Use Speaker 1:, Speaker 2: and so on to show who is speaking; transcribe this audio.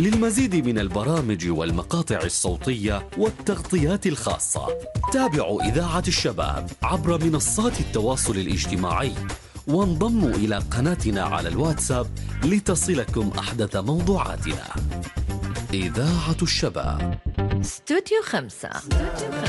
Speaker 1: للمزيد من البرامج والمقاطع الصوتية والتغطيات الخاصة تابعوا إذاعة الشباب عبر منصات التواصل الاجتماعي، وانضموا إلى قناتنا على الواتساب لتصلكم أحدث موضوعاتنا. إذاعة الشباب،
Speaker 2: استوديو 5.